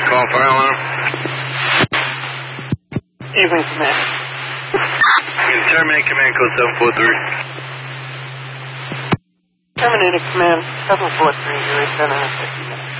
call fire alarm. Evening command. Terminate command code 743. Terminated command 743, you're 750.